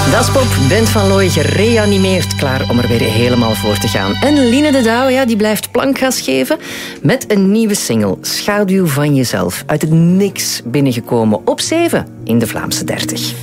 Dat is Pop, Bent van Looy gereanimeerd, klaar om er weer helemaal voor te gaan. En Line de Douw, ja, die blijft plankgas geven met een nieuwe single, Schaduw van jezelf. Uit het niks binnengekomen op 7 in de Vlaamse 30.